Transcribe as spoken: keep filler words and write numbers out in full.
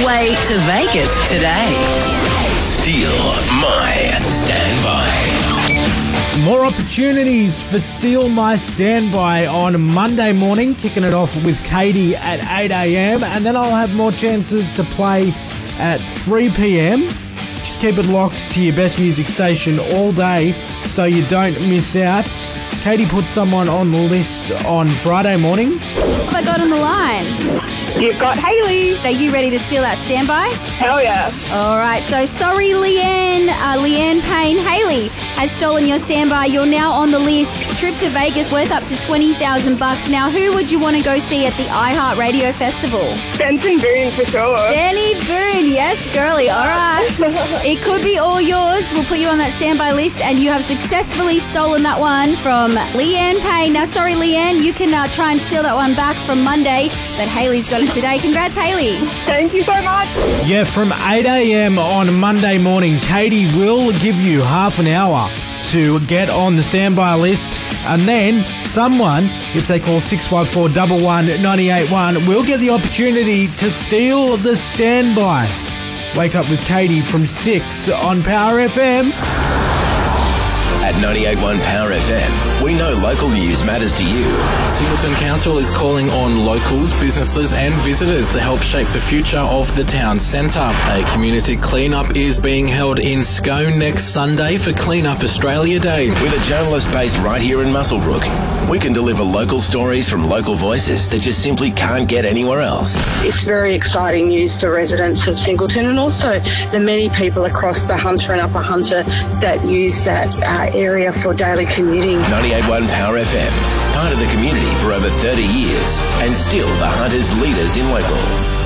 way to Vegas today. Steal My Standby. More opportunities for Steal My Standby on Monday morning, kicking it off with Katie at eight a.m. and then I'll have more chances to play at three p.m. Just keep it locked to your best music station all day so you don't miss out. Katie put someone on the list on Friday morning. What have I got on the line? You've got Hayley. Are you ready to steal that standby? Hell yeah. All right, so sorry, Leanne. Uh, Leanne Payne. Hayley has stolen your standby. You're now on the list. Trip to Vegas worth up to twenty thousand bucks. Now, who would you want to go see at the iHeartRadio Festival? Benson Boone for sure. Benny Boone. Yes, girly. All right. It could be all yours. We'll put you on that standby list, and you have successfully stolen that one from Leanne Payne. Now, sorry, Leanne, you can uh, try and steal that one back from Monday, but Hayley's got it today. Congrats, Hayley. Thank you so much. Yeah, from eight a.m. on Monday morning, Katie will give you half an hour to get on the standby list, and then someone, if they call six five four, one one, nine eight one, will get the opportunity to steal the standby. Wake up with Katie from six on Power F M. At ninety-eight point one Power F M, we know local news matters to you. Singleton Council is calling on locals, businesses and visitors to help shape the future of the town centre. A community clean-up is being held in Scone next Sunday for Clean Up Australia Day. With a journalist based right here in Muswellbrook, we can deliver local stories from local voices that just simply can't get anywhere else. It's very exciting news for residents of Singleton and also the many people across the Hunter and Upper Hunter that use that uh, area for daily commuting. ninety-eight point one Power F M, part of the community for over thirty years and still the Hunters' leaders in local.